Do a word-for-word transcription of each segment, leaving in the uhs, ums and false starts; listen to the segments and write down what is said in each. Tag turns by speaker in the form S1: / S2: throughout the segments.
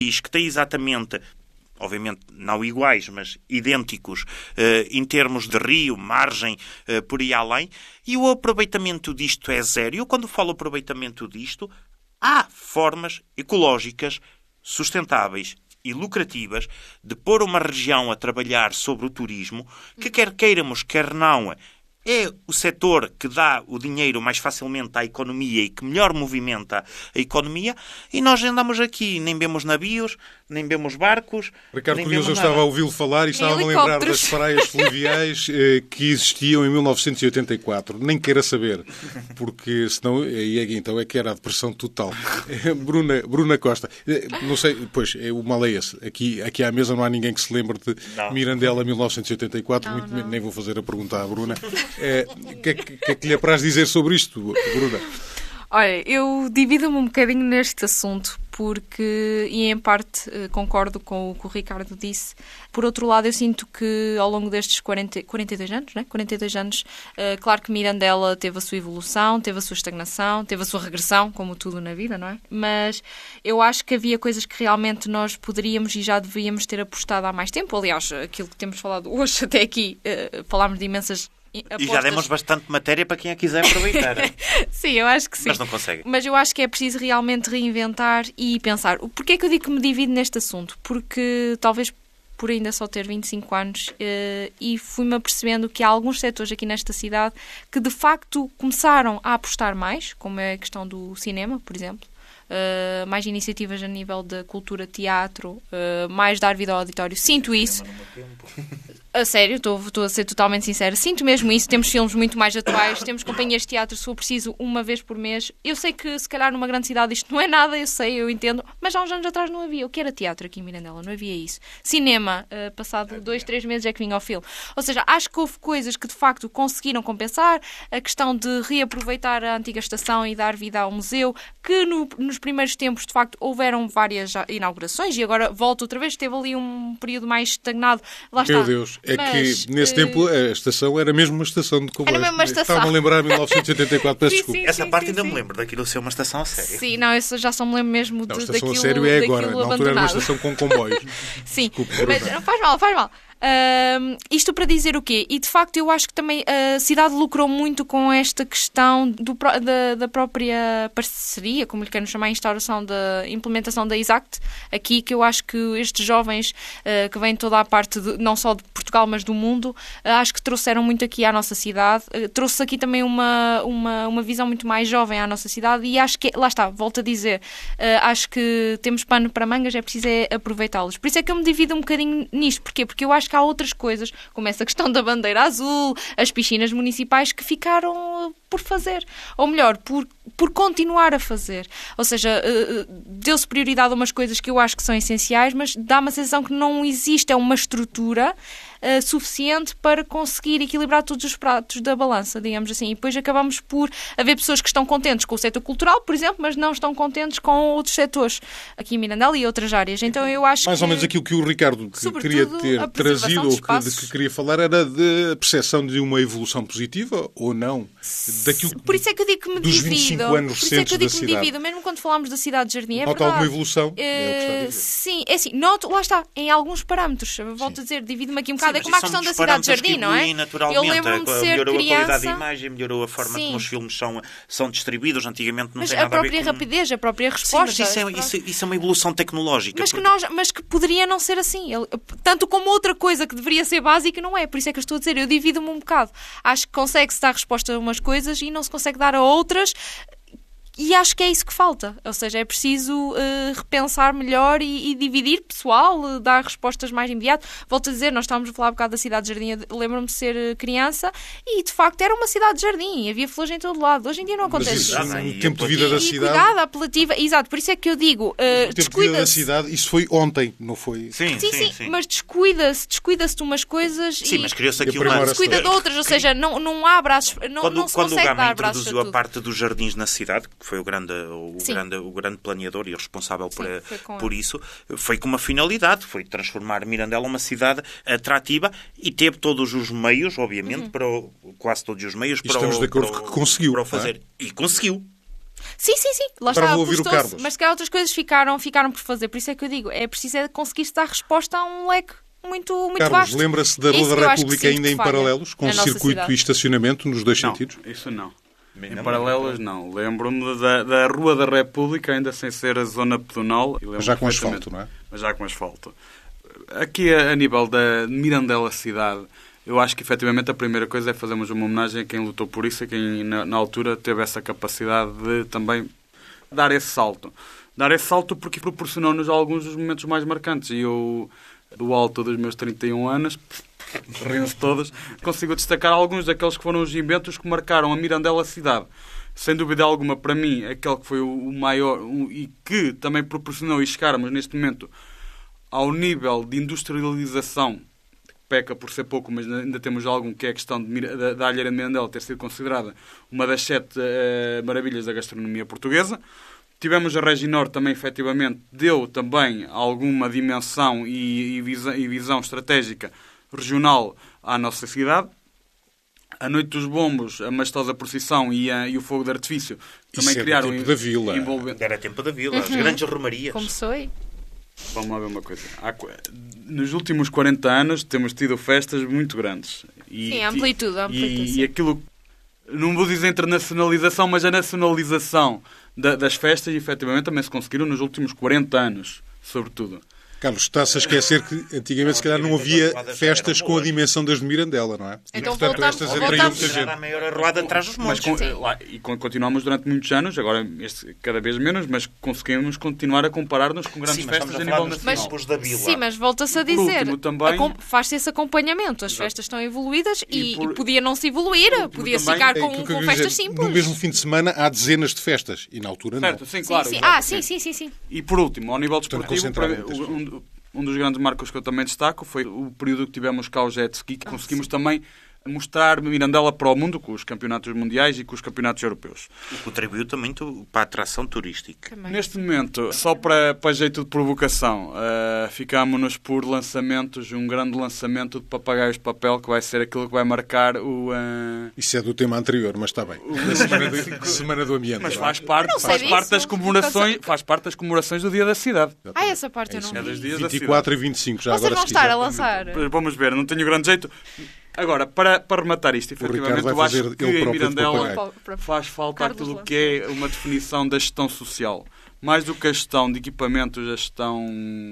S1: que tem exatamente, obviamente não iguais, mas idênticos, eh, em termos de rio, margem, eh, por aí além, e o aproveitamento disto é zero. Eu, quando falo aproveitamento disto, há formas ecológicas, sustentáveis e lucrativas de pôr uma região a trabalhar sobre o turismo, que quer queiramos, quer não, é o setor que dá o dinheiro mais facilmente à economia e que melhor movimenta a economia, e nós andamos aqui, nem vemos navios, nem vemos barcos.
S2: Ricardo Cunhos, eu estava a ouvi-lo falar e estava a lembrar das praias fluviais eh, que existiam em mil novecentos e oitenta e quatro. Nem queira saber, porque senão aí então é que era a depressão total. Bruna, Bruna Costa, não sei, pois, o mal é esse. Aqui, aqui à mesa não há ninguém que se lembre de não. Mirandela mil novecentos e oitenta e quatro, não, muito, não. Nem vou fazer a pergunta à Bruna. O é, que, é, que é que lhe apraz dizer sobre isto, Bruna?
S3: Olha, eu divido-me um bocadinho neste assunto, porque, e em parte concordo com o que o Ricardo disse. Por outro lado, eu sinto que ao longo destes quarenta, quarenta e dois anos, né? quarenta e dois anos, uh, claro que Mirandela teve a sua evolução, teve a sua estagnação, teve a sua regressão, como tudo na vida, não é? Mas eu acho que havia coisas que realmente nós poderíamos e já devíamos ter apostado há mais tempo. Aliás, aquilo que temos falado hoje até aqui, uh, falámos de imensas apostas.
S1: E já demos bastante matéria para quem a quiser aproveitar.
S3: Sim, eu acho que sim.
S1: Mas não consegue.
S3: Mas eu acho que é preciso realmente reinventar e pensar. Porquê é que eu digo que me divido neste assunto? Porque talvez por ainda só ter vinte e cinco anos uh, e fui-me apercebendo que há alguns setores aqui nesta cidade que de facto começaram a apostar mais, como é a questão do cinema, por exemplo. Uh, mais iniciativas a nível de cultura, teatro, uh, mais dar vida ao auditório. Sinto isso. A sério, estou a ser totalmente sincera. Sinto mesmo isso. Temos filmes muito mais atuais, temos companhias de teatro, se for preciso, uma vez por mês. Eu sei que, se calhar, numa grande cidade isto não é nada, eu sei, eu entendo, mas há uns anos atrás não havia. O que era teatro aqui em Mirandela? Não havia isso. Cinema, uh, passado dois, três meses é que vinha ao filme. Ou seja, acho que houve coisas que, de facto, conseguiram compensar. A questão de reaproveitar a antiga estação e dar vida ao museu, que no, nos primeiros tempos, de facto, houveram várias inaugurações e agora volta outra vez. Teve ali um período mais estagnado. Lá
S2: Meu
S3: está.
S2: Deus. É
S3: mas,
S2: que nesse uh... tempo a estação era mesmo uma estação de comboio.
S3: Era mesmo uma estação.
S2: Estava-me a lembrar de mil novecentos e oitenta e quatro, peço
S3: sim,
S2: desculpa.
S3: sim,
S1: Essa
S3: sim,
S1: parte
S3: sim,
S1: ainda
S3: sim.
S1: me lembro daquilo ser uma estação a sério.
S3: Sim, não, isso já só me lembro mesmo de,
S2: não, a estação
S3: daquilo,
S2: a sério é agora. Na altura era uma
S3: abandonado.
S2: estação com comboios.
S3: Sim,
S2: Desculpe,
S3: mas não faz mal, faz mal. Uh, isto para dizer o quê? E de facto eu acho que também a cidade lucrou muito com esta questão do, da, da própria parceria, como lhe querem chamar, a instauração da implementação da Exact, aqui, que eu acho que estes jovens uh, que vêm toda a parte, de, não só de Portugal, mas do mundo, uh, acho que trouxeram muito aqui à nossa cidade, uh, trouxe aqui também uma, uma, uma visão muito mais jovem à nossa cidade e acho que, lá está, volto a dizer, uh, acho que temos pano para mangas, é preciso é aproveitá-los. Por isso é que eu me divido um bocadinho nisto. Porquê? Porque eu acho que há outras coisas, como essa questão da bandeira azul, as piscinas municipais, que ficaram por fazer. Ou melhor, por, por continuar a fazer. Ou seja, deu-se prioridade a umas coisas que eu acho que são essenciais, mas dá-me a sensação que não existe uma estrutura Uh, suficiente para conseguir equilibrar todos os pratos da balança, digamos assim. E depois acabamos por haver pessoas que estão contentes com o setor cultural, por exemplo, mas não estão contentes com outros setores, aqui em Mirandela e outras áreas. Então eu acho
S2: Mais
S3: que...
S2: ou menos aquilo que o Ricardo que queria ter trazido, ou que, de que queria falar, era de percepção de uma evolução positiva ou não? Daquilo,
S3: por isso é que eu digo que me
S2: dos
S3: divido.
S2: vinte e cinco anos
S3: por isso é que eu digo que me
S2: cidade.
S3: divido. Mesmo quando falamos da cidade de Jardim, é
S2: Nota
S3: verdade.
S2: alguma evolução? Uh,
S3: é
S2: o que está a dizer.
S3: Sim, é assim, noto, lá está, em alguns parâmetros. Volto Sim. a dizer, divido-me aqui um bocado. Sim, é como a questão da cidade de Jardim, não é?
S1: Eu
S3: lembro-me de ser
S1: melhorou
S3: criança...
S1: a qualidade da imagem, melhorou a forma Sim. como os filmes são, são distribuídos. Antigamente não
S3: mas
S1: tem nada a ver com...
S3: Mas a própria rapidez, a própria resposta...
S1: Sim, mas isso é, isso, isso é uma evolução tecnológica.
S3: Mas,
S1: porque...
S3: que nós, mas que poderia não ser assim. Tanto como outra coisa que deveria ser básica, não é. Por isso é que eu estou a dizer, eu divido-me um bocado. Acho que consegue-se dar resposta a umas coisas e não se consegue dar a outras... E acho que é isso que falta. Ou seja, é preciso uh, repensar melhor e, e dividir pessoal, uh, dar respostas mais imediatas. Volto a dizer, nós estávamos a falar um bocado da cidade de Jardim. Lembro-me de ser uh, criança e, de facto, era uma cidade de jardim. Havia flores em todo lado. Hoje em dia não acontece
S2: Mas isso.
S3: isso.
S2: O tempo de vida da
S3: e,
S2: cidade...
S3: E cuidado, apelativa. Exato, por isso é que eu digo... Uh,
S2: o tempo de vida da cidade, isso foi ontem, não foi...
S1: Sim,
S3: sim,
S1: sim,
S3: sim,
S1: sim.
S3: mas descuida-se, descuida-se de umas coisas
S1: sim,
S3: e
S1: mas criou-se aqui uma...
S3: descuida de outras. Ou seja, não, não há braços... Não,
S1: quando
S3: não se
S1: quando
S3: consegue
S1: o Gama
S3: dar braços
S1: introduziu
S3: a
S1: a parte dos jardins na cidade, que foi o grande... O grande, o grande planeador e o responsável por, Sim, por isso, foi com uma finalidade, foi transformar Mirandela uma cidade atrativa e teve todos os meios, obviamente, uhum. para o, quase todos os meios para
S2: Estamos
S1: o,
S2: de acordo
S1: para o,
S2: que conseguiu,
S1: para o fazer.
S2: É?
S1: E conseguiu.
S3: Sim, sim, sim. Lá
S2: Agora
S3: está,
S2: vou ouvir o Carlos.
S3: Mas se calhar outras coisas ficaram, ficaram por fazer. Por isso é que eu digo, é preciso é conseguir-se dar resposta a um leque muito, muito
S2: Carlos,
S3: vasto.
S2: lembra-se da Rua da República ainda em paralelos, com circuito cidade. E estacionamento nos dois
S4: não,
S2: sentidos?
S4: Isso não. Em não paralelos, não. Lembro-me da, da Rua da República, ainda sem ser a zona pedonal.
S2: Mas já com asfalto, não é?
S4: Mas já com asfalto. Aqui, a, a nível da Mirandela cidade, eu acho que, efetivamente, a primeira coisa é fazermos uma homenagem a quem lutou por isso e quem, na, na altura, teve essa capacidade de também dar esse salto. Dar esse salto porque proporcionou-nos alguns dos momentos mais marcantes. E eu, do alto dos meus trinta e um anos, riam-se todos, consigo destacar alguns daqueles que foram os inventos que marcaram a Mirandela cidade. Sem dúvida alguma, para mim, aquele que foi o maior um, e que também proporcionou e chegarmos, neste momento, ao nível de industrialização, que peca por ser pouco, mas ainda temos algum, que é a questão de, da, da Alheira de Mirandela ter sido considerada uma das sete uh, maravilhas da gastronomia portuguesa. Tivemos a Reginor também, efetivamente, deu também alguma dimensão e, e, visão, e visão estratégica regional à nossa cidade. A Noite dos Bombos, a majestosa procissão e, a, e o fogo de artifício também
S2: Isso
S4: criaram...
S2: Era tempo da Vila.
S4: Envolvendo...
S1: Era tempo da Vila,
S3: uhum.
S1: As grandes romarias.
S3: Começou aí.
S4: Vamos lá ver uma coisa. Há, nos últimos quarenta anos temos tido festas muito grandes. E,
S3: Sim, a amplitude. A amplitude
S4: e, e aquilo, não vou dizer internacionalização, mas a nacionalização da, das festas, efetivamente, também se conseguiram nos últimos quarenta anos, sobretudo.
S2: Carlos, está-se a esquecer que antigamente, se calhar, não havia festas com a dimensão das de Mirandela, não é?
S3: Então,
S2: e, portanto,
S3: voltamos,
S2: estas atraiam muita
S1: Era a
S2: gente.
S1: maior arruada atrás dos
S4: Mas,
S1: montes.
S4: com, lá, e continuamos durante muitos anos, agora este, cada vez menos, mas conseguimos continuar a comparar-nos com grandes
S1: Sim, mas
S4: festas a,
S1: a
S4: nível
S1: nos
S4: nacional.
S1: tempos da Vila.
S3: Sim, mas volta-se a
S4: Por
S3: dizer,
S4: último, também-
S3: faz-se esse acompanhamento. As festas estão evoluídas e,
S4: E por-
S3: e podia não se evoluir,
S4: último,
S3: podia-se
S4: também-
S3: ficar
S2: É
S3: com,
S2: aquilo que eu
S3: com
S2: queria
S3: festas
S2: dizer,
S3: simples.
S2: no mesmo fim de semana há dezenas de festas. E na altura
S4: Certo,
S2: não.
S4: sim,
S3: Sim,
S4: claro.
S3: sim.
S4: exato,
S3: Ah, sim, sim, sim, sim.
S4: E por último, ao nível
S2: Portanto,
S4: desportivo,
S2: concentrado
S4: para-
S2: em muitas
S4: um, um dos grandes marcos que eu também destaco foi o período que tivemos cá o jet ski, que conseguimos também mostrar Mirandela para o mundo com os campeonatos mundiais e com os campeonatos europeus.
S1: Contribuiu também tu- para a atração turística.
S3: Também.
S4: Neste momento, só para, para jeito de provocação, uh, ficámos-nos por lançamentos, um grande lançamento de Papagaios de Papel, que vai ser aquilo que vai marcar o... Uh...
S2: Isso é do tema anterior, mas está bem. Da semana, de, semana do Ambiente.
S4: Mas
S2: não é?
S4: faz parte,
S3: não sei
S4: faz
S3: disso.
S4: parte das comemorações, faz parte das comemorações do Dia da Cidade.
S3: Ah, essa parte eu
S2: É
S3: não
S2: isso.
S4: É
S3: vi.
S4: dos dias da
S2: vinte e quatro e vinte e cinco, já
S3: Vocês
S2: agora
S3: vão
S2: se
S3: estar
S2: quiser.
S3: a lançar.
S4: Pois vamos ver, não tenho grande jeito. Agora, para, para rematar isto, efetivamente,
S2: Ricardo vai
S4: eu acho
S2: fazer
S4: que
S2: ele
S4: em
S2: próprio de
S4: Mirandela
S2: papagaio.
S4: faz falta
S3: Carlos
S4: aquilo
S3: Lança.
S4: que é uma definição da gestão social. Mais do que a gestão de equipamentos, a gestão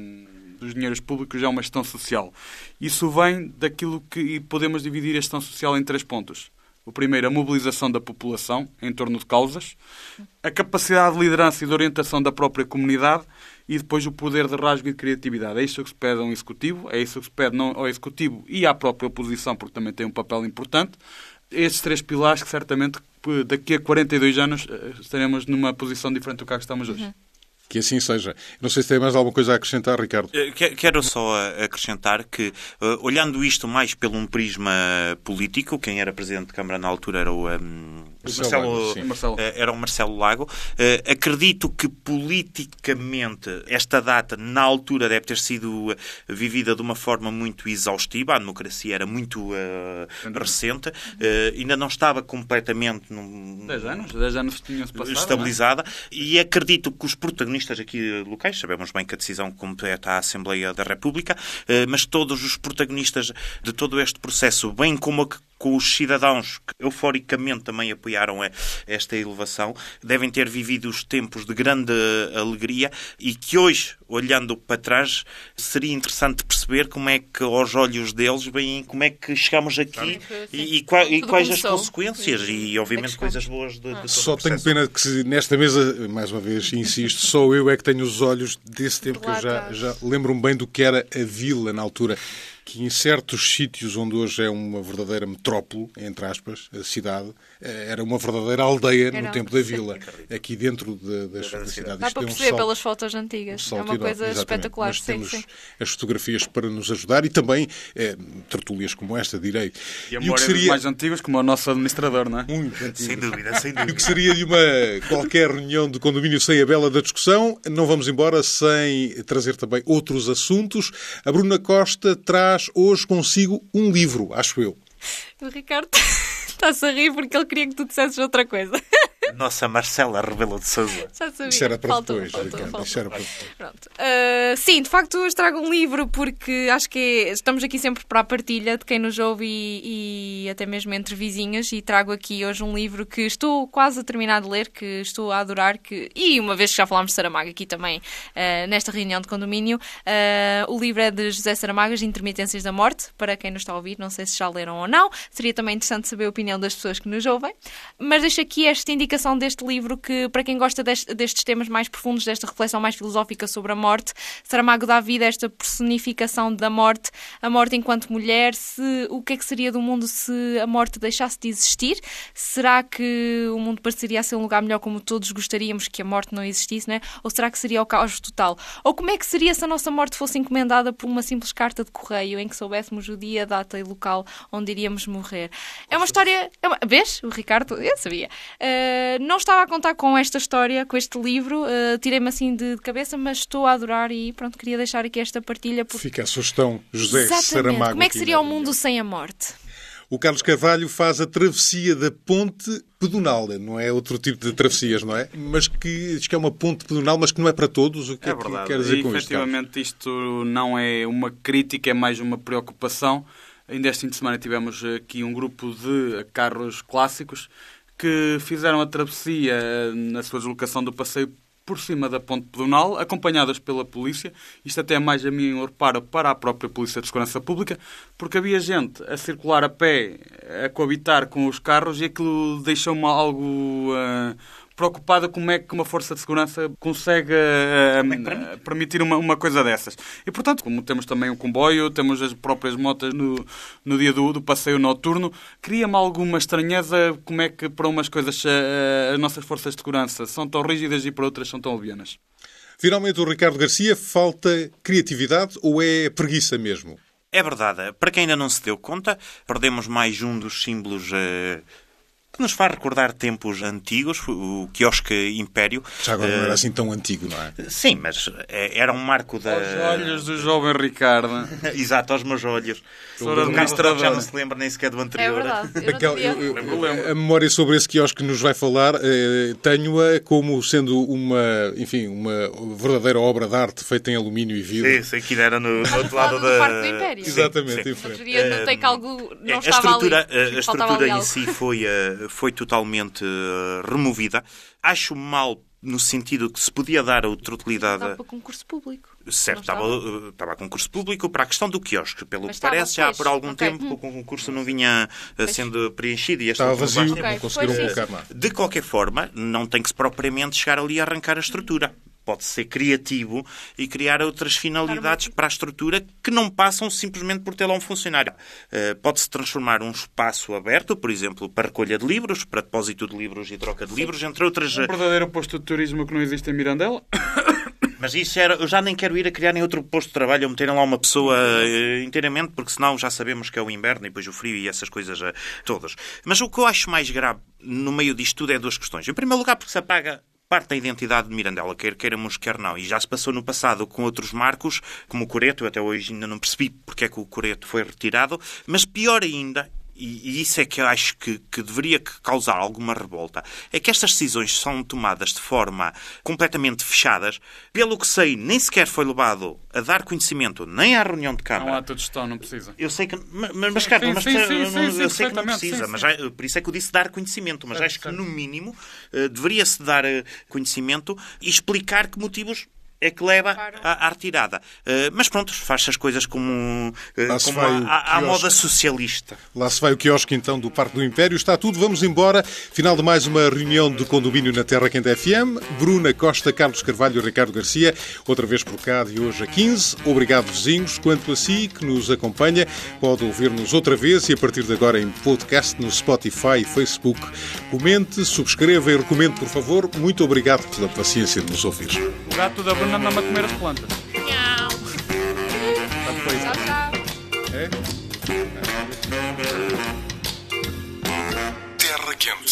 S4: dos dinheiros públicos é uma gestão social. Isso vem daquilo que... E podemos dividir a gestão social em três pontos. O primeiro, a mobilização da população em torno de causas, a capacidade de liderança e de orientação da própria comunidade e depois o poder de rasgo e de criatividade. É isso que se pede a um executivo, é isso que se pede não ao executivo e à própria oposição, porque também tem um papel importante. Estes três pilares que certamente daqui a quarenta e dois anos estaremos numa posição diferente do que a que estamos hoje.
S3: Uhum.
S2: Que assim seja. Não sei se tem mais alguma coisa a acrescentar, Ricardo.
S1: Eh, que- Quero só eh, acrescentar que, eh, olhando isto mais pelo um prisma político, quem era Presidente de Câmara na altura era o, ehm,
S2: Marcelo
S1: Marcelo,
S2: Lago, sim.
S4: Marcelo.
S1: eh, era o Marcelo Lago. Eh, acredito que politicamente esta data, na altura, deve ter sido eh, vivida de uma forma muito exaustiva. A democracia era muito eh, recente. Eh, ainda não estava completamente num,
S4: Dez anos, dez anos tinham-se passado.
S1: estabilizada, e acredito que os protagonistas aqui locais, sabemos bem que a decisão compete à Assembleia da República, eh, mas todos os protagonistas de todo este processo, bem como a que com os cidadãos que euforicamente também apoiaram a- esta elevação, devem ter vivido os tempos de grande alegria e que hoje, olhando para trás, seria interessante perceber como é que, aos olhos deles, bem, como é que chegamos aqui e, e, qua- e
S3: Tudo
S1: quais as
S3: começou.
S1: consequências e, obviamente, coisas boas de, de todo
S2: Só
S1: o
S2: tenho
S1: processo.
S2: pena que se- nesta mesa, mais uma vez, insisto, só eu é que tenho os olhos desse tempo, que eu já,
S3: Lá
S2: já lembro-me bem do que era a vila na altura, que em certos sítios onde hoje é uma verdadeira metrópole, entre aspas, a cidade, eh, era uma verdadeira aldeia
S3: Era.
S2: no tempo da vila, aqui dentro de- das da cidade.
S3: Dá
S2: Isto
S3: para
S2: é um
S3: perceber
S2: salto-
S3: pelas fotos antigas.
S2: salto
S3: É uma
S2: enorme,
S3: coisa
S2: exatamente.
S3: espetacular.
S2: Mas
S3: Sim,
S2: temos
S3: sim.
S2: as fotografias para nos ajudar e também eh, tertúlias como esta, direi.
S4: E a
S2: o que
S4: memória dos
S2: seria
S4: mais antigos, como o nosso administrador, não é?
S2: muito antigo.
S1: Sem dúvida, sem
S2: E o que
S1: dúvida.
S2: seria de uma qualquer reunião de condomínio sem a bela da discussão, não vamos embora sem trazer também outros assuntos. A Bruna Costa traz hoje consigo um livro, acho eu.
S3: O Ricardo está-se a rir porque ele queria que tu dissesses outra coisa.
S1: Nossa Marcela Rebelo de Sousa.
S3: Já sabia.
S2: Isso era para
S3: Faltou,
S2: depois,
S3: faltou,
S2: Ricardo.
S3: faltou.
S2: Isso era para depois.
S3: Pronto. Uh, sim, de facto, hoje trago um livro porque acho que é, estamos aqui sempre para a partilha de quem nos ouve e, e até mesmo entre vizinhos, e trago aqui hoje um livro que estou quase a terminar de ler, que estou a adorar, que, e uma vez que já falámos de Saramago aqui também, uh, nesta reunião de condomínio, uh, o livro é de José Saramago, As Intermitências da Morte, para quem nos está a ouvir, não sei se já leram ou não, seria também interessante saber a opinião das pessoas que nos ouvem, mas deixo aqui esta indicação deste livro que, para quem gosta deste, destes temas mais profundos, desta reflexão mais filosófica sobre a morte, Saramago dá vida a esta personificação da morte, a morte enquanto mulher, se, o que é que seria do mundo se a morte deixasse de existir? Será que o mundo pareceria ser um lugar melhor como todos gostaríamos que a morte não existisse, né? Ou será que seria o caos total? Ou como é que seria se a nossa morte fosse encomendada por uma simples carta de correio em que soubéssemos o dia, data e local onde iríamos morrer? É uma história... É uma... Vês? O Ricardo, eu sabia. Uh, não estava a contar com esta história, com este livro, uh, tirei-me assim de cabeça, mas estou a adorar e pronto, queria deixar aqui esta partilha. Porque...
S2: Fica a sugestão, José
S3: Exatamente.
S2: Saramago.
S3: Como é que seria o mundo sem a morte?
S2: O Carlos Carvalho faz a travessia da ponte pedonal, não é outro tipo de travessias, não é? Mas que diz que é uma ponte pedonal, mas que não é para todos. O que é,
S4: É verdade.
S2: que quer dizer
S4: e,
S2: com
S4: efetivamente, isto, isto não é uma crítica, é mais uma preocupação. Ainda este fim de semana tivemos aqui um grupo de carros clássicos que fizeram a travessia na sua deslocação do passeio por cima da ponte pedonal, acompanhadas pela polícia. Isto até é mais a mim reparo para a própria Polícia de Segurança Pública, porque havia gente a circular a pé, a coabitar com os carros, e aquilo deixou-me algo uh, preocupada como é que uma força de segurança consegue uh, uh, permitir uma, uma coisa dessas. E, portanto, como temos também o comboio, temos as próprias motas no, no dia do, do passeio noturno, cria-me alguma estranheza como é que para umas coisas uh, as nossas forças de segurança são tão rígidas e para outras são tão levianas.
S2: Finalmente, o Ricardo Garcia, falta criatividade ou é preguiça mesmo?
S1: É verdade. Para quem ainda não se deu conta, perdemos mais um dos símbolos... Uh... que nos faz recordar tempos antigos, o quiosque Império.
S2: Já agora não era assim tão antigo, não é?
S1: Sim, mas era um marco da...
S4: Aos olhos do jovem Ricardo.
S1: Exato, aos meus olhos.
S4: Sou
S1: o Ricardo já não se lembra nem sequer do anterior.
S3: É verdade. Eu
S2: Aquela, eu,
S4: eu,
S2: eu, a memória sobre esse quiosque que nos vai falar, eh, tenho-a como sendo uma, enfim, uma verdadeira obra de arte feita em alumínio e vidro.
S1: Sim, sim, que era no, no outro lado
S3: do
S1: da...
S3: Parque do Império.
S1: Sim,
S2: Exatamente,
S1: sim.
S2: em frente.
S3: Eu notei que algo não
S1: a
S3: estava
S1: estrutura,
S3: ali.
S1: A, a estrutura em si foi, uh, foi totalmente uh, removida. Acho mal no sentido que se podia dar outra utilidade...
S3: Estava para concurso público.
S1: Certo, estava, estava? estava a concurso público para a questão do quiosque. Pelo
S3: Mas
S1: que parece,
S3: estava,
S1: já por algum
S3: okay.
S1: tempo hum. o concurso não vinha uh, sendo preenchido. E esta
S2: estava vazio,
S3: okay.
S2: não conseguiram
S3: Foi,
S2: colocar lá.
S1: De qualquer forma, não tem que se propriamente chegar ali a arrancar a estrutura. Pode ser criativo e criar outras finalidades para a estrutura que não passam simplesmente por ter lá um funcionário. Uh, pode-se transformar um espaço aberto, por exemplo, para recolha de livros, para depósito de livros e troca de livros, entre outras...
S4: Um verdadeiro posto de turismo que não existe em Mirandela.
S1: Mas isso era... Eu já nem quero ir a criar nem outro posto de trabalho ou meterem lá uma pessoa uh, inteiramente, porque senão já sabemos que é o inverno e depois o frio e essas coisas uh, todas. Mas o que eu acho mais grave no meio disto tudo é duas questões. Em primeiro lugar, porque se apaga parte da identidade de Mirandela, quer queiramos, quer não. E já se passou no passado com outros marcos, como o Coreto. Eu até hoje ainda não percebi porque é que o Coreto foi retirado. Mas pior ainda, e isso é que eu acho que, que deveria causar alguma revolta, é que estas decisões são tomadas de forma completamente fechadas. Pelo que sei, nem sequer foi levado a dar conhecimento nem à reunião de Câmara.
S4: Não há de gestão, não precisa.
S1: Eu sei que... Mas, mas sim, Carlos,
S4: sim,
S1: mas,
S4: sim,
S1: eu,
S4: sim,
S1: não,
S4: sim,
S1: eu sei que não
S4: sim,
S1: precisa.
S4: sim.
S1: Mas já, por isso é que eu disse dar conhecimento. Mas
S4: certo,
S1: acho que,
S4: certo.
S1: no mínimo, uh, deveria-se dar uh, conhecimento e explicar que motivos é que leva à, à retirada. Uh, mas pronto, faz as coisas como, uh, como à, à moda socialista.
S2: Lá se vai o quiosque então do Parque do Império. Está tudo, vamos embora. Final de mais uma reunião de condomínio na Terra Quente F M. Bruna Costa, Carlos Carvalho e Ricardo Garcia. Outra vez por cá, de hoje a quinze. Obrigado, vizinhos. Quanto a si, que nos acompanha, pode ouvir-nos outra vez e a partir de agora em podcast no Spotify e Facebook. Comente, subscreva e recomende, por favor. Muito obrigado pela paciência de nos ouvir.
S4: O gato da Bruna anda-me a comer as plantas.
S3: Tchau, tchau.
S2: É?
S5: Terra Quente.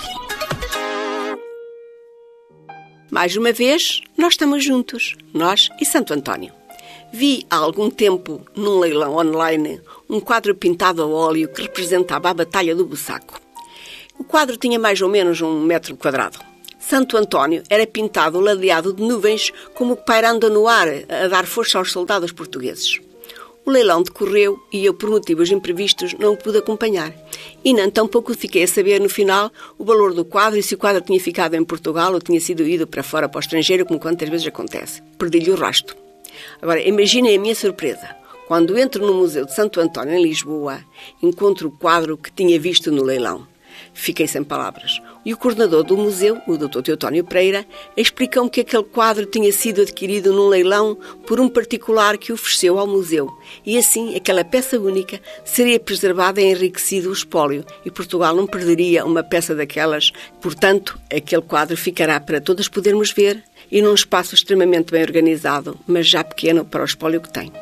S6: Mais uma vez, nós estamos juntos, nós e Santo António. Vi há algum tempo, num leilão online, um quadro pintado a óleo que representava a Batalha do Bussaco. O quadro tinha mais ou menos um metro quadrado. Santo António era pintado ladeado de nuvens como pairando no ar a dar força aos soldados portugueses. O leilão decorreu e eu, por motivos imprevistos, não o pude acompanhar. E não tampouco fiquei a saber, no final, o valor do quadro e se o quadro tinha ficado em Portugal ou tinha sido ido para fora, para o estrangeiro, como quantas vezes acontece. Perdi-lhe o rasto. Agora, imaginem a minha surpresa. Quando entro no Museu de Santo António, em Lisboa, encontro o quadro que tinha visto no leilão. Fiquei sem palavras. E o coordenador do museu, o doutor Teotónio Pereira, explicou-me que aquele quadro tinha sido adquirido num leilão por um particular que o ofereceu ao museu. E assim, aquela peça única seria preservada e enriquecido o espólio. E Portugal não perderia uma peça daquelas. Portanto, aquele quadro ficará para todos podermos ver e num espaço extremamente bem organizado, mas já pequeno para o espólio que tem.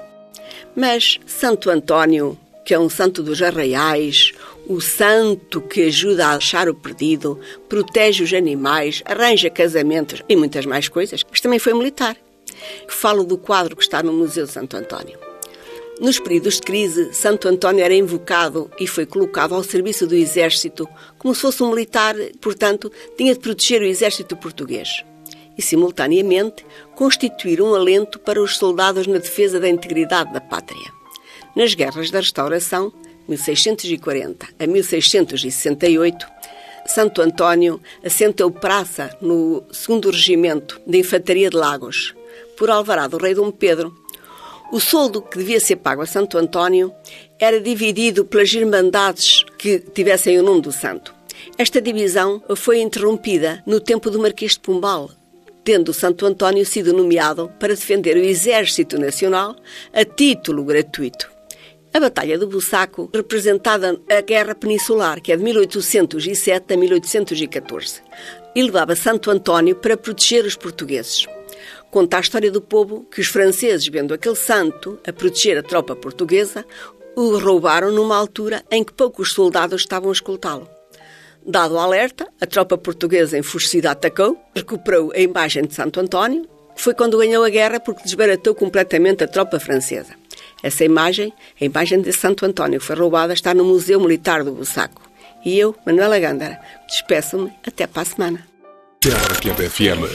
S6: Mas Santo António, que é um santo dos arraiais, o santo que ajuda a achar o perdido, protege os animais, arranja casamentos e muitas mais coisas, mas também foi militar. Falo do quadro que está no Museu de Santo António. Nos períodos de crise, Santo António era invocado e foi colocado ao serviço do exército, como se fosse um militar, portanto, tinha de proteger o exército português. E, simultaneamente, constituir um alento para os soldados na defesa da integridade da pátria. Nas guerras da Restauração, mil seiscentos e quarenta a mil seiscentos e sessenta e oito, Santo António assentou praça no segundo Regimento de Infantaria de Lagos, por alvará do rei Dom Pedro. O soldo que devia ser pago a Santo António era dividido pelas irmandades que tivessem o nome do santo. Esta divisão foi interrompida no tempo do Marquês de Pombal, tendo Santo António sido nomeado para defender o Exército Nacional a título gratuito. A Batalha do Bussaco representada a Guerra Peninsular, que é de mil oitocentos e sete a mil oitocentos e catorze, e levava Santo António para proteger os portugueses. Conta a história do povo que os franceses, vendo aquele santo a proteger a tropa portuguesa, o roubaram numa altura em que poucos soldados estavam a escoltá-lo. Dado o alerta, a tropa portuguesa enfurecida atacou, recuperou a imagem de Santo António. Foi quando ganhou a guerra porque desbaratou completamente a tropa francesa. Essa imagem, a imagem de Santo António, foi roubada, está no Museu Militar do Bussaco. E eu, Manuela Gândara, despeço-me até para a semana.
S2: F M.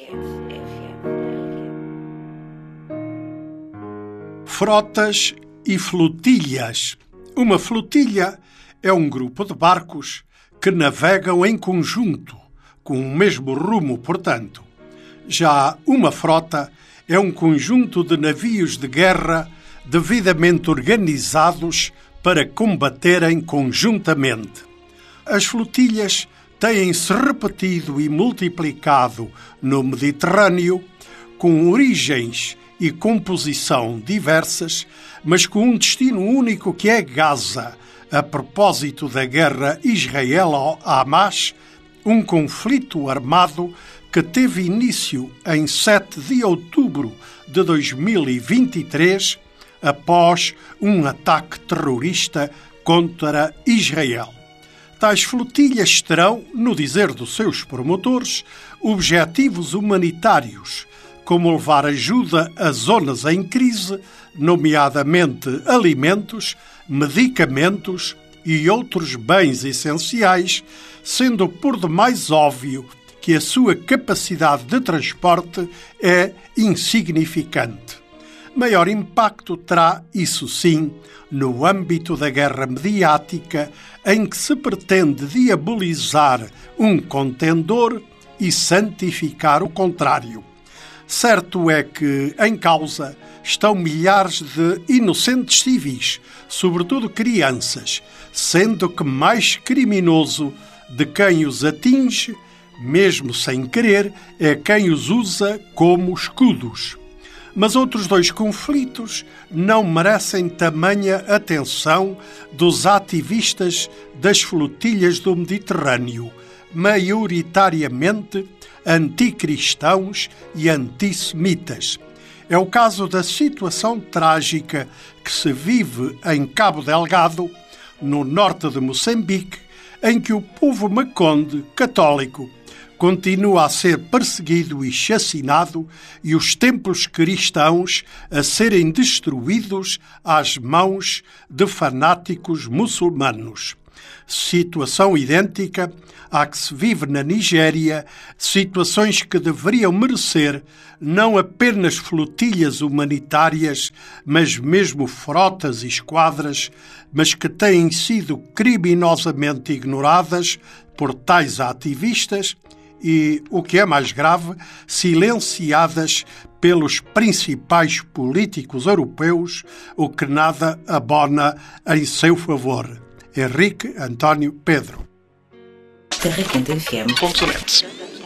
S5: Frotas e flotilhas. Uma flotilha é um grupo de barcos que navegam em conjunto, com o mesmo rumo, portanto. Já uma frota é um conjunto de navios de guerra devidamente organizados para combaterem conjuntamente. As flotilhas têm-se repetido e multiplicado no Mediterrâneo, com origens e composição diversas, mas com um destino único que é Gaza, a propósito da guerra Israel-Hamas, um conflito armado que teve início em sete de outubro de dois mil e vinte e três, após um ataque terrorista contra Israel. Tais flotilhas terão, no dizer dos seus promotores, objetivos humanitários, como levar ajuda a zonas em crise, nomeadamente alimentos, medicamentos e outros bens essenciais, sendo por demais óbvio que a sua capacidade de transporte é insignificante. Maior impacto terá, isso sim, no âmbito da guerra mediática, em que se pretende diabolizar um contendor e santificar o contrário. Certo é que, em causa, estão milhares de inocentes civis, sobretudo crianças, sendo que mais criminoso de quem os atinge, mesmo sem querer, é quem os usa como escudos. Mas outros dois conflitos não merecem tamanha atenção dos ativistas das flotilhas do Mediterrâneo, maioritariamente anticristãos e antissemitas. É o caso da situação trágica que se vive em Cabo Delgado, no norte de Moçambique, em que o povo maconde católico continua a ser perseguido e chacinado e os templos cristãos a serem destruídos às mãos de fanáticos muçulmanos. Situação idêntica à que se vive na Nigéria, situações que deveriam merecer não apenas flotilhas humanitárias, mas mesmo frotas e esquadras, mas que têm sido criminosamente ignoradas por tais ativistas e, o que é mais grave, silenciadas pelos principais políticos europeus, o que nada abona em seu favor. Henrique António Pedro.
S7: terra quente f m ponto net.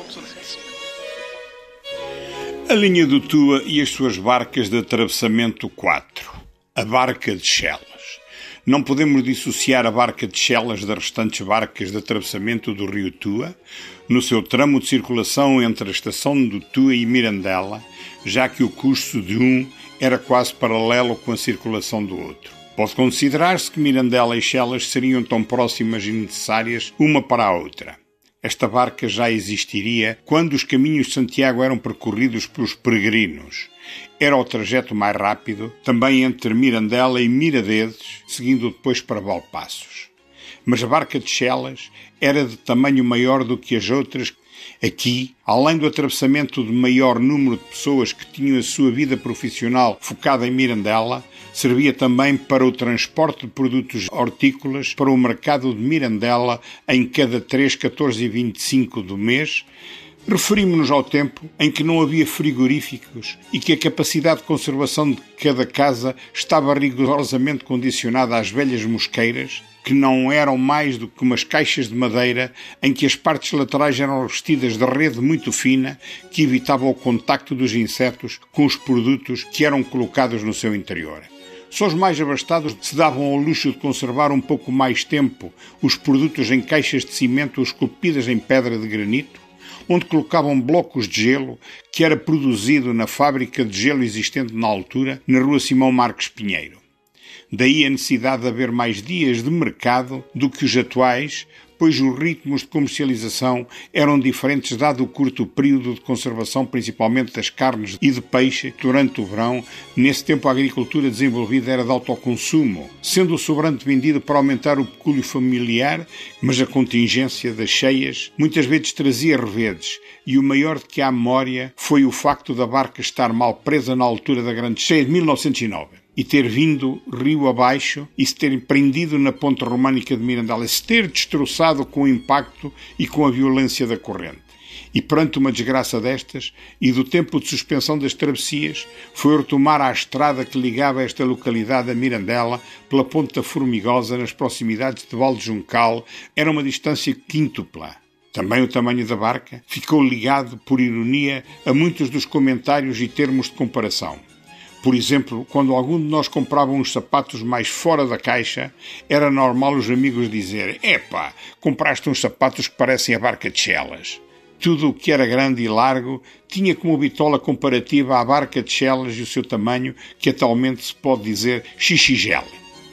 S8: A linha do Tua e as suas barcas de atravessamento quatro. A barca de Chelas. Não podemos dissociar a barca de Chelas das restantes barcas de atravessamento do rio Tua, no seu tramo de circulação entre a estação do Tua e Mirandela, já que o curso de um era quase paralelo com a circulação do outro. Pode considerar-se que Mirandela e Chelas seriam tão próximas e necessárias uma para a outra. Esta barca já existiria quando os caminhos de Santiago eram percorridos pelos peregrinos. Era o trajeto mais rápido, também entre Mirandela e Miradedes, seguindo depois para Valpaços. Mas a barca de Chelas era de tamanho maior do que as outras. Aqui, além do atravessamento de maior número de pessoas que tinham a sua vida profissional focada em Mirandela, servia também para o transporte de produtos hortícolas para o mercado de Mirandela em cada três, catorze e vinte e cinco do mês. Referimos-nos ao tempo em que não havia frigoríficos e que a capacidade de conservação de cada casa estava rigorosamente condicionada às velhas mosqueiras, que não eram mais do que umas caixas de madeira em que as partes laterais eram revestidas de rede muito fina que evitava o contacto dos insetos com os produtos que eram colocados no seu interior. Só os mais abastados se davam ao luxo de conservar um pouco mais tempo os produtos em caixas de cimento esculpidas em pedra de granito, onde colocavam blocos de gelo que era produzido na fábrica de gelo existente na altura, na rua Simão Marques Pinheiro. Daí a necessidade de haver mais dias de mercado do que os atuais, pois os ritmos de comercialização eram diferentes dado o curto período de conservação, principalmente das carnes e de peixe, durante o verão. Nesse tempo a agricultura desenvolvida era de autoconsumo, sendo o sobrante vendido para aumentar o pecúlio familiar, mas a contingência das cheias muitas vezes trazia revedes, e o maior de que há memória foi o facto da barca estar mal presa na altura da grande cheia de mil novecentos e nove. E ter vindo rio abaixo e se ter prendido na ponte românica de Mirandela, se ter destroçado com o impacto e com a violência da corrente. E perante uma desgraça destas, e do tempo de suspensão das travessias, foi retomar a estrada que ligava esta localidade a Mirandela pela Ponta Formigosa, nas proximidades de Valde Juncal. Era uma distância quíntupla. Também o tamanho da barca ficou ligado, por ironia, a muitos dos comentários e termos de comparação. Por exemplo, quando algum de nós comprava uns sapatos mais fora da caixa, era normal os amigos dizerem: "Epá, compraste uns sapatos que parecem a barca de Chelas." Tudo o que era grande e largo tinha como bitola comparativa a barca de Chelas e o seu tamanho, que atualmente se pode dizer xixigele.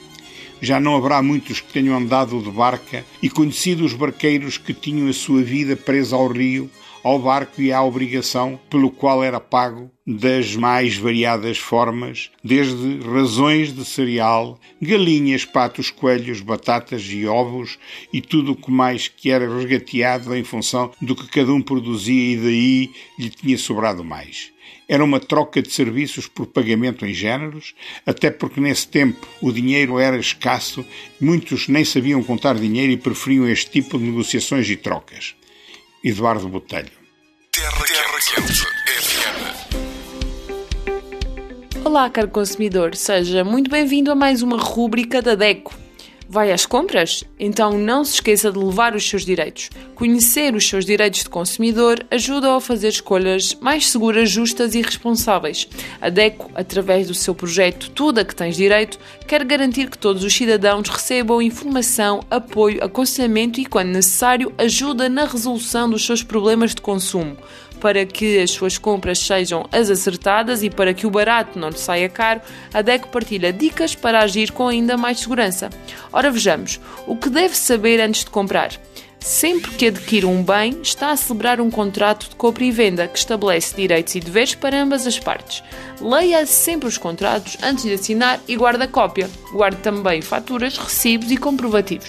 S8: Já não haverá muitos que tenham andado de barca e conhecido os barqueiros que tinham a sua vida presa ao rio, ao barco e à obrigação pelo qual era pago das mais variadas formas, desde razões de cereal, galinhas, patos, coelhos, batatas e ovos e tudo o que mais que era resgateado em função do que cada um produzia e daí lhe tinha sobrado mais. Era uma troca de serviços por pagamento em géneros, até porque nesse tempo o dinheiro era escasso, muitos nem sabiam contar dinheiro e preferiam este tipo de negociações e trocas. Eduardo Botelho.
S7: Terra Quente F M.
S9: Olá, caro consumidor. Seja muito bem-vindo a mais uma rúbrica da DECO. Vai às compras? Então não se esqueça de levar os seus direitos. Conhecer os seus direitos de consumidor ajuda-o a fazer escolhas mais seguras, justas e responsáveis. A DECO, através do seu projeto Tudo a que Tens Direito, quer garantir que todos os cidadãos recebam informação, apoio, aconselhamento e, quando necessário, ajuda na resolução dos seus problemas de consumo. Para que as suas compras sejam as acertadas e para que o barato não lhe saia caro, a DECO partilha dicas para agir com ainda mais segurança. Ora, vejamos, o que deve saber antes de comprar? Sempre que adquire um bem, está a celebrar um contrato de compra e venda que estabelece direitos e deveres para ambas as partes. Leia sempre os contratos antes de assinar e guarde a cópia. Guarde também faturas, recibos e comprovativos.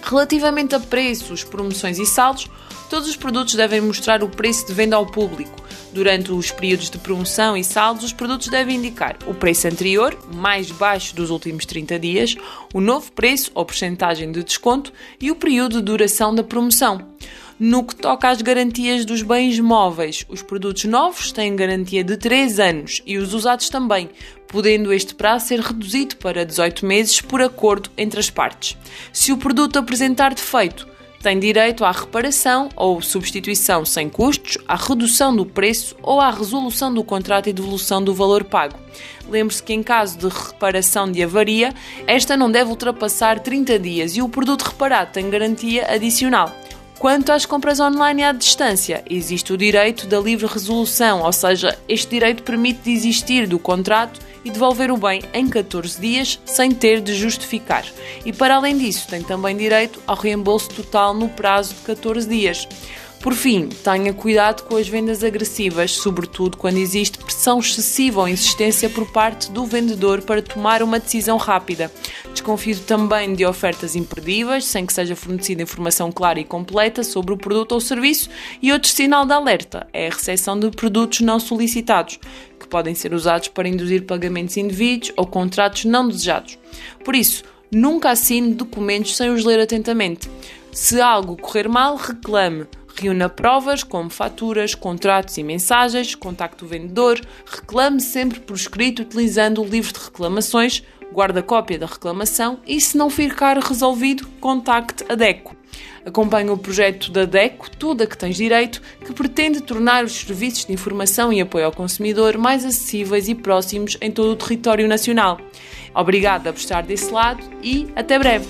S9: Relativamente a preços, promoções e saldos, todos os produtos devem mostrar o preço de venda ao público. Durante os períodos de promoção e saldos, os produtos devem indicar o preço anterior, mais baixo dos últimos trinta dias, o novo preço ou percentagem de desconto e o período de duração da promoção. No que toca às garantias dos bens móveis, os produtos novos têm garantia de três anos e os usados também, podendo este prazo ser reduzido para dezoito meses por acordo entre as partes. Se o produto apresentar defeito, tem direito à reparação ou substituição sem custos, à redução do preço ou à resolução do contrato e devolução do valor pago. Lembre-se que em caso de reparação de avaria, esta não deve ultrapassar trinta dias e o produto reparado tem garantia adicional. Quanto às compras online à distância, existe o direito da livre resolução, ou seja, este direito permite desistir do contrato e devolver o bem em catorze dias sem ter de justificar. E para além disso, tem também direito ao reembolso total no prazo de catorze dias. Por fim, tenha cuidado com as vendas agressivas, sobretudo quando existe pressão excessiva ou insistência por parte do vendedor para tomar uma decisão rápida. Desconfie também de ofertas imperdíveis, sem que seja fornecida informação clara e completa sobre o produto ou serviço, e outro sinal de alerta é a recepção de produtos não solicitados, que podem ser usados para induzir pagamentos indevidos ou contratos não desejados. Por isso, nunca assine documentos sem os ler atentamente. Se algo correr mal, reclame. Reúna provas como faturas, contratos e mensagens, contacte o vendedor, reclame sempre por escrito utilizando o livro de reclamações, guarde a cópia da reclamação e, se não ficar resolvido, contacte a DECO. Acompanhe o projeto da DECO, Tudo a que Tens Direito, que pretende tornar os serviços de informação e apoio ao consumidor mais acessíveis e próximos em todo o território nacional. Obrigada por estar desse lado e até breve.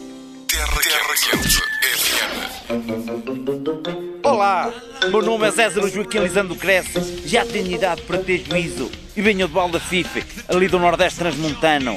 S7: Terra, Terra Quente F M.
S10: Olá, meu nome é César Joaquim Lisandro Cresce, já tenho idade para ter juízo e venho de Valda Fife, ali do Nordeste Transmontano.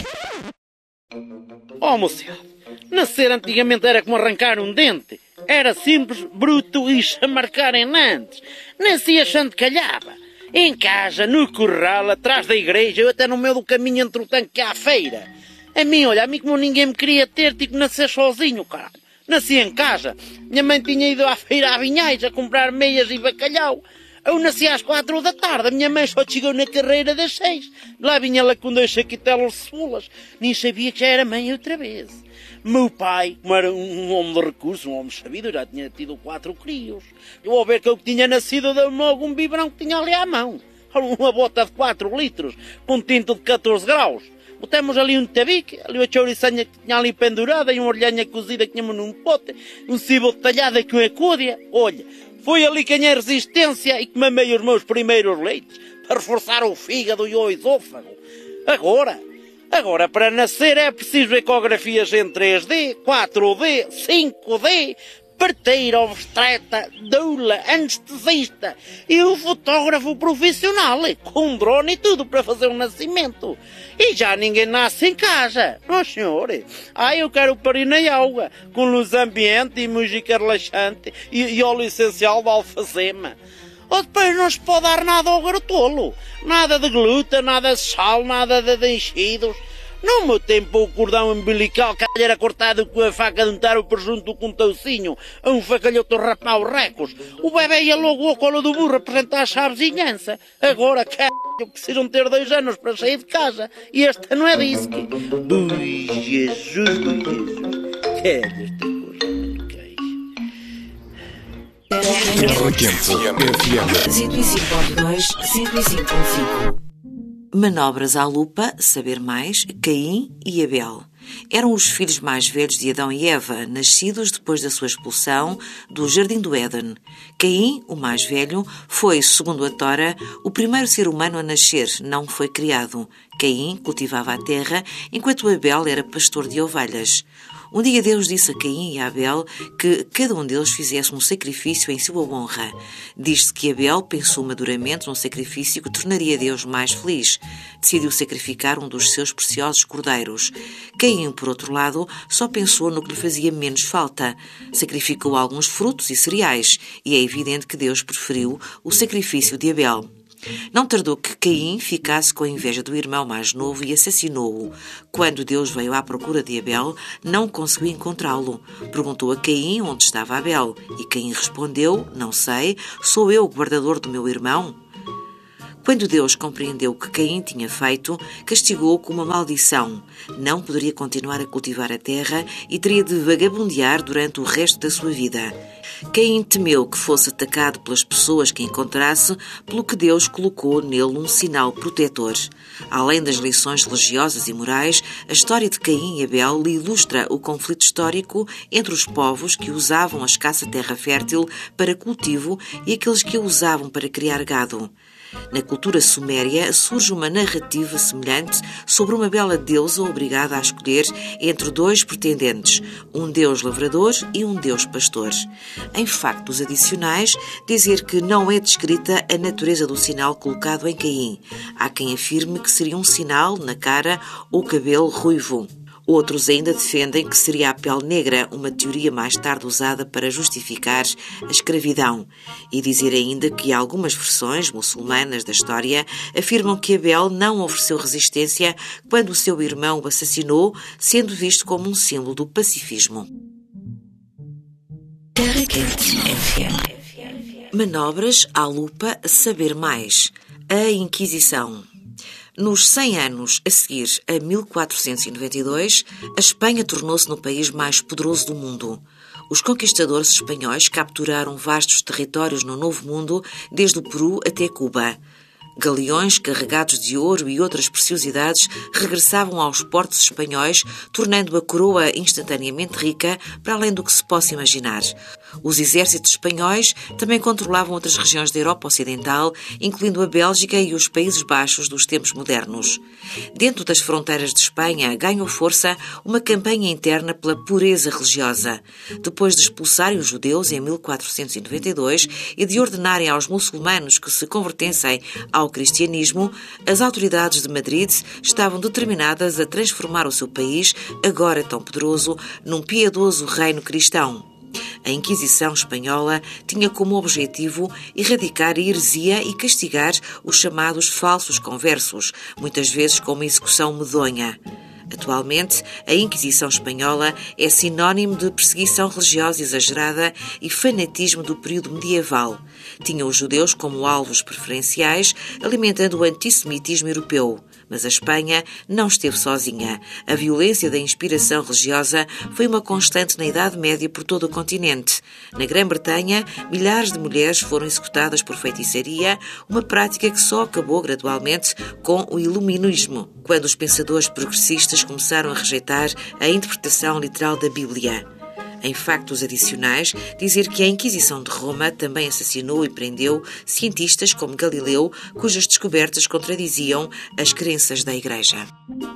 S11: Oh, moçada, nascer antigamente era como arrancar um dente. Era simples, bruto e chamarcar em nantes. Nasci achando que calhava. Em casa, no corral, atrás da igreja, eu até no meio do caminho entre o tanque e a feira. A mim, olha, a mim como ninguém me queria ter, tive que nascer sozinho, caralho. Nasci em casa. Minha mãe tinha ido à feira a Vinhais a comprar meias e bacalhau. Eu nasci às quatro da tarde. A minha mãe só chegou na carreira das seis. Lá vinha ela com dois chaquitelos de cebolas. Nem sabia que já era mãe outra vez. Meu pai, como era um homem de recursos, um homem sabido, já tinha tido quatro crios. Eu, ao ver que eu tinha nascido, deu-me logo um biberão que tinha ali à mão. Uma bota de quatro litros, com tinto de catorze graus. Botamos ali um tabique, ali uma chouriçanha que tinha ali pendurada e uma orelhanha cozida que tínhamos num pote, um cibo talhado com a cúdia. Olha, foi ali que ganhei resistência e que mamei os meus primeiros leites para reforçar o fígado e o esôfago. Agora, agora para nascer é preciso ecografias em três D, quatro D, cinco D, parteira, obstetra, doula, anestesista e o fotógrafo profissional, com um drone e tudo para fazer um nascimento. E já ninguém nasce em casa, não senhor? Ah, eu quero parir na água, com luz ambiente e música relaxante e, e óleo essencial de alfazema. Ou depois não se pode dar nada ao garotolo, nada de glúten, nada de sal, nada de, de enchidos. No meu tempo, o cordão umbilical era cortado com a faca de untar o presunto com um toucinho, a um facalhoto rapar os recos. O bebê ia logo ao colo do burro apresentar a vizinhança. Agora, c****, precisam ter dois anos para sair de casa. E este não é disso. Ui, Jesus, ui, Jesus. Que é esta coisa, meu queijo?
S7: Terra Quente F M.
S12: cento e cinco ponto dois, cento e cinco ponto cinco. Manobras à lupa, saber mais, Caim e Abel. Eram os filhos mais velhos de Adão e Eva, nascidos depois da sua expulsão do Jardim do Éden. Caim, o mais velho, foi, segundo a Tora, o primeiro ser humano a nascer, não foi criado. Caim cultivava a terra, enquanto Abel era pastor de ovelhas. Um dia Deus disse a Caim e a Abel que cada um deles fizesse um sacrifício em sua honra. Diz-se que Abel pensou maduramente num sacrifício que tornaria Deus mais feliz. Decidiu sacrificar um dos seus preciosos cordeiros. Caim, por outro lado, só pensou no que lhe fazia menos falta. Sacrificou alguns frutos e cereais, e é evidente que Deus preferiu o sacrifício de Abel. Não tardou que Caim ficasse com a inveja do irmão mais novo e assassinou-o. Quando Deus veio à procura de Abel, não conseguiu encontrá-lo. Perguntou a Caim onde estava Abel, e Caim respondeu: não sei, sou eu o guardador do meu irmão. Quando Deus compreendeu o que Caim tinha feito, castigou-o com uma maldição. Não poderia continuar a cultivar a terra e teria de vagabundear durante o resto da sua vida. Caim temeu que fosse atacado pelas pessoas que encontrasse, pelo que Deus colocou nele um sinal protetor. Além das lições religiosas e morais, a história de Caim e Abel lhe ilustra o conflito histórico entre os povos que usavam a escassa terra fértil para cultivo e aqueles que a usavam para criar gado. Na cultura suméria surge uma narrativa semelhante sobre uma bela deusa obrigada a escolher entre dois pretendentes, um deus lavrador e um deus pastor. Em factos adicionais, dizer que não é descrita a natureza do sinal colocado em Caim. Há quem afirme que seria um sinal na cara ou cabelo ruivo. Outros ainda defendem que seria a pele negra, uma teoria mais tarde usada para justificar a escravidão. E dizer ainda que algumas versões muçulmanas da história afirmam que Abel não ofereceu resistência quando o seu irmão o assassinou, sendo visto como um símbolo do pacifismo. Terra Quente F M. Manobras à lupa, saber mais. A Inquisição. Nos cem anos a seguir a mil quatrocentos e noventa e dois, a Espanha tornou-se no país mais poderoso do mundo. Os conquistadores espanhóis capturaram vastos territórios no Novo Mundo, desde o Peru até Cuba. Galeões carregados de ouro e outras preciosidades regressavam aos portos espanhóis, tornando a coroa instantaneamente rica, para além do que se possa imaginar. Os exércitos espanhóis também controlavam outras regiões da Europa Ocidental, incluindo a Bélgica e os Países Baixos dos tempos modernos. Dentro das fronteiras de Espanha, ganhou força uma campanha interna pela pureza religiosa. Depois de expulsarem os judeus em mil quatrocentos e noventa e dois e de ordenarem aos muçulmanos que se convertessem ao cristianismo, as autoridades de Madrid estavam determinadas a transformar o seu país, agora tão poderoso, num piedoso reino cristão. A Inquisição espanhola tinha como objetivo erradicar a heresia e castigar os chamados falsos conversos, muitas vezes com uma execução medonha. Atualmente, a Inquisição espanhola é sinónimo de perseguição religiosa exagerada e fanatismo do período medieval. Tinha os judeus como alvos preferenciais, alimentando o antissemitismo europeu. Mas a Espanha não esteve sozinha. A violência da inspiração religiosa foi uma constante na Idade Média por todo o continente. Na Grã-Bretanha, milhares de mulheres foram executadas por feitiçaria, uma prática que só acabou gradualmente com o Iluminismo, quando os pensadores progressistas começaram a rejeitar a interpretação literal da Bíblia. Em factos adicionais, dizer que a Inquisição de Roma também assassinou e prendeu cientistas como Galileu, cujas descobertas contradiziam as crenças da Igreja.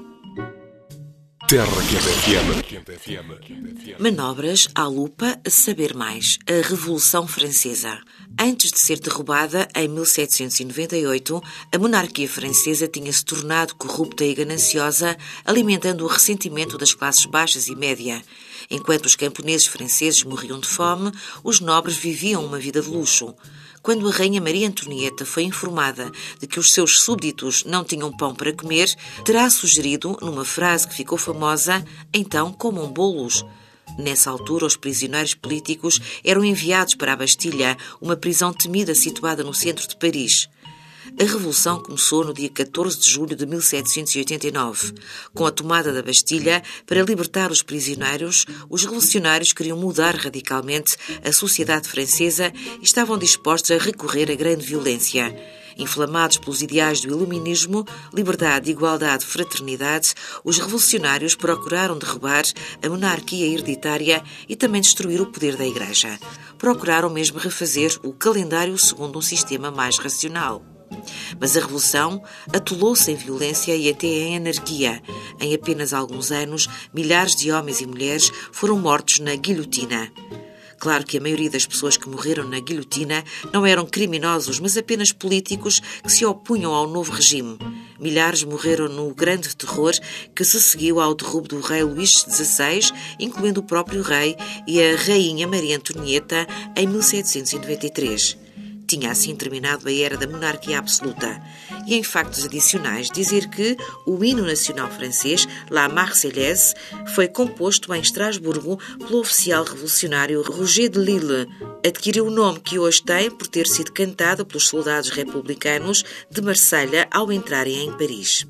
S7: Terra Quente F M.
S12: Manobras à lupa, saber mais. A Revolução Francesa. Antes de ser derrubada, em mil setecentos e noventa e oito, a monarquia francesa tinha-se tornado corrupta e gananciosa, alimentando o ressentimento das classes baixas e média. Enquanto os camponeses franceses morriam de fome, os nobres viviam uma vida de luxo. Quando a rainha Maria Antonieta foi informada de que os seus súbditos não tinham pão para comer, terá sugerido, numa frase que ficou famosa, então comam bolos. Nessa altura, os prisioneiros políticos eram enviados para a Bastilha, uma prisão temida situada no centro de Paris. A Revolução começou no dia catorze de julho de mil setecentos e oitenta e nove. Com a tomada da Bastilha, para libertar os prisioneiros, os revolucionários queriam mudar radicalmente a sociedade francesa e estavam dispostos a recorrer à grande violência. Inflamados pelos ideais do iluminismo, liberdade, igualdade, fraternidade, os revolucionários procuraram derrubar a monarquia hereditária e também destruir o poder da Igreja. Procuraram mesmo refazer o calendário segundo um sistema mais racional. Mas a Revolução atolou-se em violência e até em anarquia. Em apenas alguns anos, milhares de homens e mulheres foram mortos na guilhotina. Claro que a maioria das pessoas que morreram na guilhotina não eram criminosos, mas apenas políticos que se opunham ao novo regime. Milhares morreram no grande terror que se seguiu ao derrubo do rei Luís dezasseis, incluindo o próprio rei e a rainha Maria Antonieta, em mil setecentos e noventa e três. tinha assim terminado a era da monarquia absoluta. E em factos adicionais dizer que o hino nacional francês, La Marseillaise, foi composto em Estrasburgo pelo oficial revolucionário Roger de Lille. Adquiriu o nome que hoje tem por ter sido cantada pelos soldados republicanos de Marselha ao entrarem em Paris.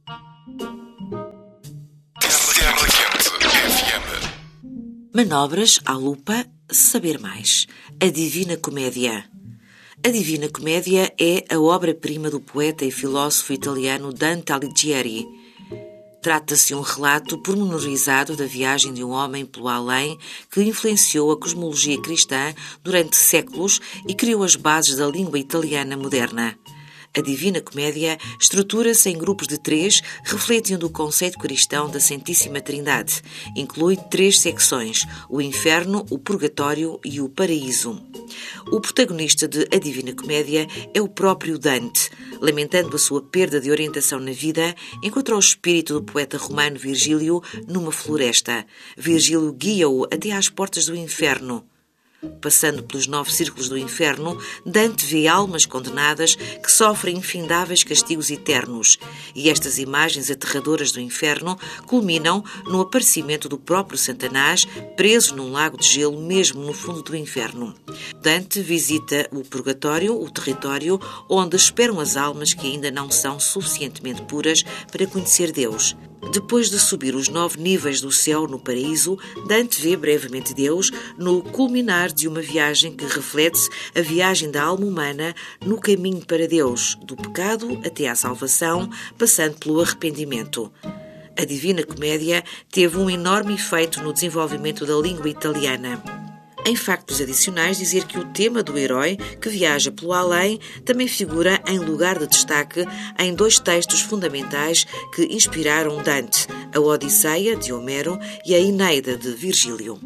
S12: Manobras à lupa, saber mais. A Divina Comédia. A Divina Comédia é a obra-prima do poeta e filósofo italiano Dante Alighieri. Trata-se de um relato pormenorizado da viagem de um homem pelo além que influenciou a cosmologia cristã durante séculos e criou as bases da língua italiana moderna. A Divina Comédia estrutura-se em grupos de três, refletindo o conceito cristão da Santíssima Trindade. Inclui três secções: o Inferno, o Purgatório e o Paraíso. O protagonista de A Divina Comédia é o próprio Dante. Lamentando a sua perda de orientação na vida, encontra o espírito do poeta romano Virgílio numa floresta. Virgílio guia-o até às portas do Inferno. Passando pelos nove círculos do inferno, Dante vê almas condenadas que sofrem infindáveis castigos eternos. E estas imagens aterradoras do inferno culminam no aparecimento do próprio Satanás, preso num lago de gelo mesmo no fundo do inferno. Dante visita o purgatório, o território onde esperam as almas que ainda não são suficientemente puras para conhecer Deus. Depois de subir os nove níveis do céu no paraíso, Dante vê brevemente Deus no culminar de uma viagem que reflete a viagem da alma humana no caminho para Deus, do pecado até à salvação, passando pelo arrependimento. A Divina Comédia teve um enorme efeito no desenvolvimento da língua italiana. Em factos adicionais, dizer que o tema do herói que viaja pelo além também figura em lugar de destaque em dois textos fundamentais que inspiraram Dante, a Odisseia, de Homero, e a Eneida, de Virgílio.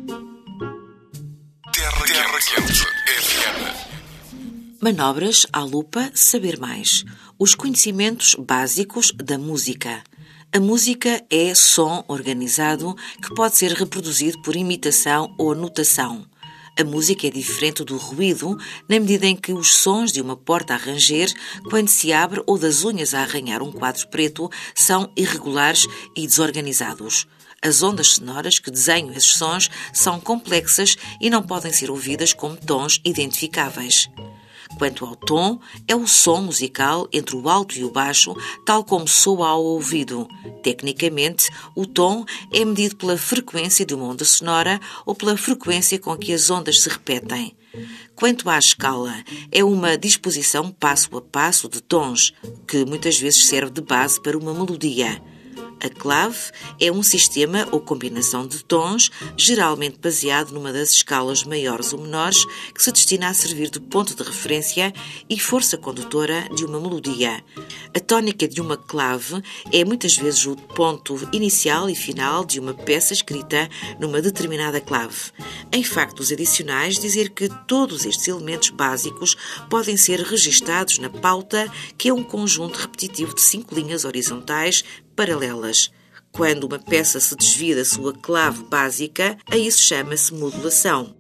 S7: Terra Quente F M.
S12: Manobras à lupa, saber mais. Os conhecimentos básicos da música. A música é som organizado que pode ser reproduzido por imitação ou notação. A música é diferente do ruído, na medida em que os sons de uma porta a ranger, quando se abre, ou das unhas a arranhar um quadro preto, são irregulares e desorganizados. As ondas sonoras que desenham esses sons são complexas e não podem ser ouvidas como tons identificáveis. Quanto ao tom, é o som musical entre o alto e o baixo, tal como soa ao ouvido. Tecnicamente, o tom é medido pela frequência de uma onda sonora ou pela frequência com que as ondas se repetem. Quanto à escala, é uma disposição passo a passo de tons, que muitas vezes serve de base para uma melodia. A clave é um sistema ou combinação de tons, geralmente baseado numa das escalas maiores ou menores, que se destina a servir de ponto de referência e força condutora de uma melodia. A tónica de uma clave é muitas vezes o ponto inicial e final de uma peça escrita numa determinada clave. Em factos adicionais, dizer que todos estes elementos básicos podem ser registados na pauta, que é um conjunto repetitivo de cinco linhas horizontais paralelas. Quando uma peça se desvia da sua clave básica, a isso chama-se modulação.